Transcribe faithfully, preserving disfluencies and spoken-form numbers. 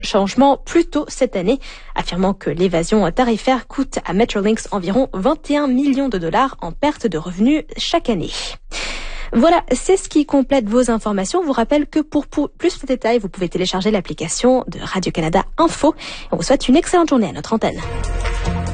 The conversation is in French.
changement plus tôt cette année, affirmant que l'évasion tarifaire coûte à Metrolinx environ vingt et un millions de dollars en perte de revenus chaque année. Voilà, c'est ce qui complète vos informations. On vous rappelle que pour plus de détails, vous pouvez télécharger l'application de Radio-Canada Info. On vous souhaite une excellente journée à notre antenne.